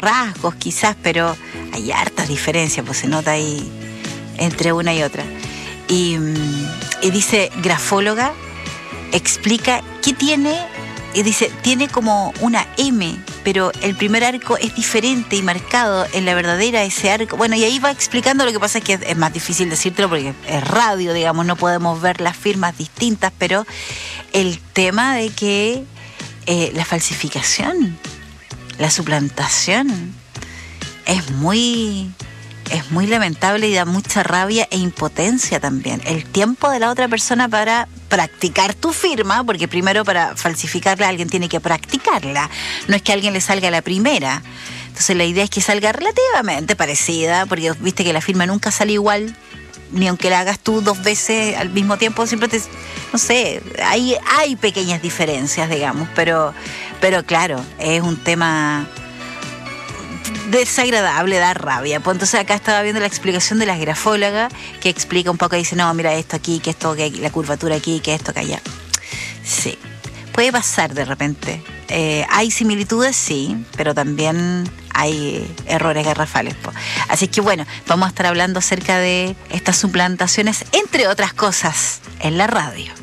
rasgos quizás, pero hay hartas diferencias, pues se nota ahí entre una y otra. Y dice, grafóloga, explica qué tiene, y dice, tiene como una M, pero el primer arco es diferente y marcado en la verdadera, ese arco. Bueno, y ahí va explicando. Lo que pasa es que es más difícil decírtelo porque es radio, digamos, no podemos ver las firmas distintas, pero el tema de que la falsificación, la suplantación, es muy lamentable y da mucha rabia e impotencia también. El tiempo de la otra persona para practicar tu firma, porque primero para falsificarla alguien tiene que practicarla. No es que a alguien le salga la primera. Entonces la idea es que salga relativamente parecida, porque viste que la firma nunca sale igual, ni aunque la hagas tú 2 veces al mismo tiempo, siempre no sé, hay pequeñas diferencias, digamos, pero claro, es un tema desagradable, da rabia. Pues entonces acá estaba viendo la explicación de la grafóloga, que explica un poco, dice, no, mira esto aquí, que esto, que la curvatura aquí, que esto, que allá. Sí, puede pasar de repente. Hay similitudes, sí, pero también hay errores garrafales, po. Así que bueno, vamos a estar hablando acerca de estas suplantaciones, entre otras cosas, en la radio.